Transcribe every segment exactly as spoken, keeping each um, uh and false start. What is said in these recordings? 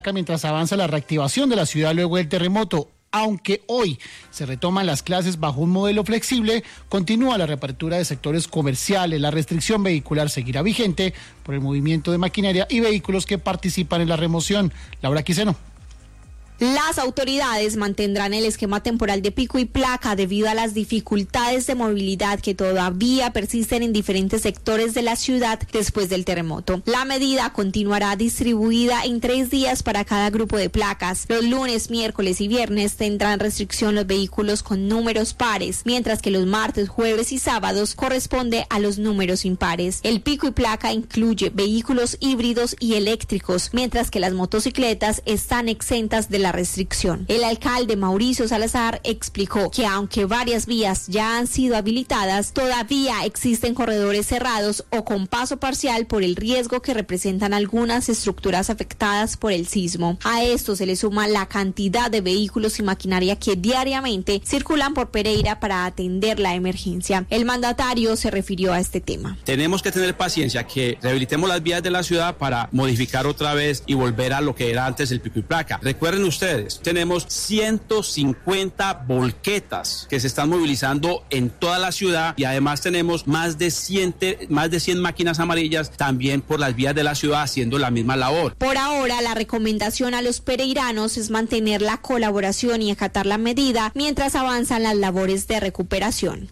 Mientras avanza la reactivación de la ciudad luego del terremoto. Aunque hoy se retoman las clases bajo un modelo flexible, continúa la reapertura de sectores comerciales. La restricción vehicular seguirá vigente por el movimiento de maquinaria y vehículos que participan en la remoción. Laura Quiseno. Las autoridades mantendrán el esquema temporal de pico y placa debido a las dificultades de movilidad que todavía persisten en diferentes sectores de la ciudad después del terremoto. La medida continuará distribuida en tres días para cada grupo de placas. Los lunes, miércoles y viernes tendrán restricción los vehículos con números pares, mientras que los martes, jueves y sábados corresponde a los números impares. El pico y placa incluye vehículos híbridos y eléctricos, mientras que las motocicletas están exentas de la restricción. El alcalde Mauricio Salazar explicó que aunque varias vías ya han sido habilitadas, todavía existen corredores cerrados o con paso parcial por el riesgo que representan algunas estructuras afectadas por el sismo. A esto se le suma la cantidad de vehículos y maquinaria que diariamente circulan por Pereira para atender la emergencia. El mandatario se refirió a este tema. Tenemos que tener paciencia, que rehabilitemos las vías de la ciudad para modificar otra vez y volver a lo que era antes el pico y placa. Recuerden ustedes Ustedes, tenemos ciento cincuenta volquetas que se están movilizando en toda la ciudad y además tenemos más de cien, más de cien máquinas amarillas también por las vías de la ciudad haciendo la misma labor. Por ahora, la recomendación a los pereiranos es mantener la colaboración y acatar la medida mientras avanzan las labores de recuperación.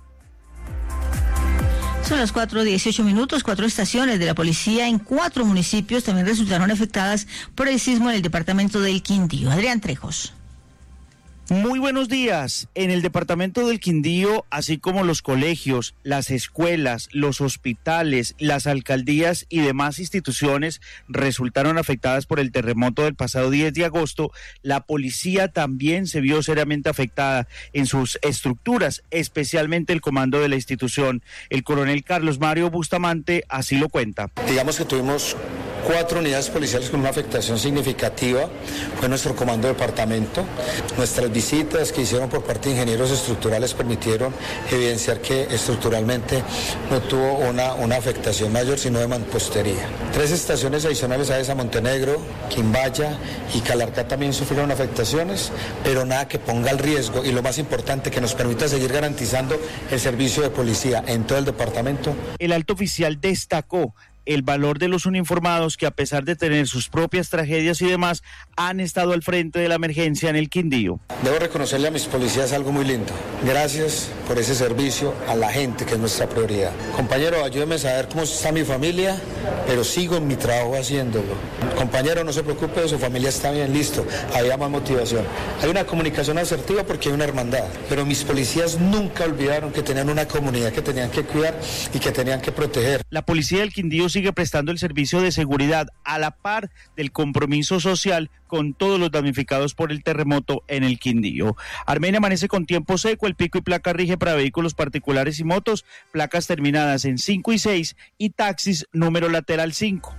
Son las cuatro dieciocho minutos, cuatro estaciones de la policía en cuatro municipios también resultaron afectadas por el sismo en el departamento del Quindío. Adrián Trejos. Muy buenos días. En el departamento del Quindío, así como los colegios, las escuelas, los hospitales, las alcaldías y demás instituciones resultaron afectadas por el terremoto del pasado diez de agosto, la policía también se vio seriamente afectada en sus estructuras, especialmente el comando de la institución. El coronel Carlos Mario Bustamante así lo cuenta. Digamos que tuvimos cuatro unidades policiales con una afectación significativa, fue nuestro comando de departamento. Nuestras visitas que hicieron por parte de ingenieros estructurales permitieron evidenciar que estructuralmente no tuvo una, una afectación mayor, sino de mampostería. Tres estaciones adicionales a esa, Montenegro, Quimbaya y Calarcá, también sufrieron afectaciones, pero nada que ponga el riesgo y lo más importante, que nos permita seguir garantizando el servicio de policía en todo el departamento. El alto oficial destacó el valor de los uniformados que, a pesar de tener sus propias tragedias y demás, han estado al frente de la emergencia en el Quindío. Debo reconocerle a mis policías algo muy lindo. Gracias por ese servicio a la gente, que es nuestra prioridad. Compañero, ayúdeme a saber cómo está mi familia, pero sigo en mi trabajo haciéndolo. Compañero, no se preocupe, su familia está bien, listo. Había más motivación. Hay una comunicación asertiva porque hay una hermandad, pero mis policías nunca olvidaron que tenían una comunidad que tenían que cuidar y que tenían que proteger. La policía del Quindío sigue prestando el servicio de seguridad a la par del compromiso social con todos los damnificados por el terremoto en el Quindío. Armenia amanece con tiempo seco, el pico y placa rige para vehículos particulares y motos, placas terminadas en cinco y seis y taxis número lateral cinco.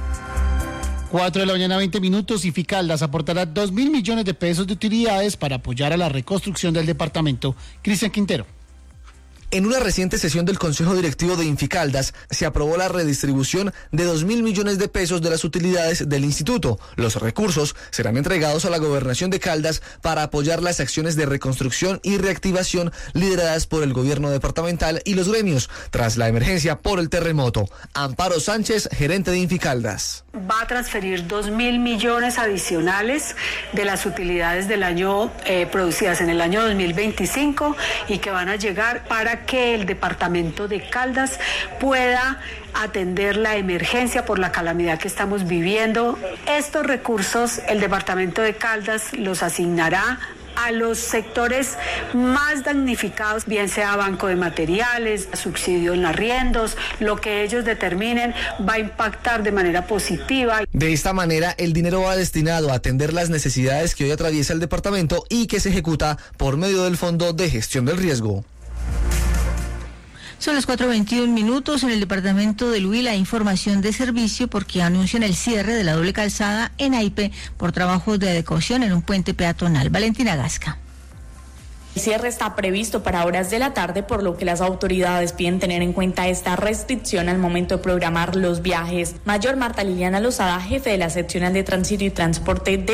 cuatro de la mañana, veinte minutos, y Ficaldas aportará dos mil millones de pesos de utilidades para apoyar a la reconstrucción del departamento. Cristian Quintero. En una reciente sesión del Consejo Directivo de Inficaldas se aprobó la redistribución de dos mil millones de pesos de las utilidades del instituto. Los recursos serán entregados a la Gobernación de Caldas para apoyar las acciones de reconstrucción y reactivación lideradas por el gobierno departamental y los gremios tras la emergencia por el terremoto. Amparo Sánchez, gerente de Inficaldas. Va a transferir dos mil millones adicionales de las utilidades del año eh, producidas en el año dos mil veinticinco y que van a llegar para que el departamento de Caldas pueda atender la emergencia por la calamidad que estamos viviendo. Estos recursos el departamento de Caldas los asignará a los sectores más damnificados, bien sea banco de materiales, subsidio en arriendos, lo que ellos determinen va a impactar de manera positiva. De esta manera, el dinero va destinado a atender las necesidades que hoy atraviesa el departamento y que se ejecuta por medio del Fondo de Gestión del Riesgo. Son las cuatro veintiún minutos. En el departamento del Huila, información de servicio porque anuncian el cierre de la doble calzada en Aipe por trabajos de adecuación en un puente peatonal. Valentina Gasca. El cierre está previsto para horas de la tarde, por lo que las autoridades piden tener en cuenta esta restricción al momento de programar los viajes. Mayor Marta Liliana Lozada, jefe de la seccional de Tránsito y Transporte de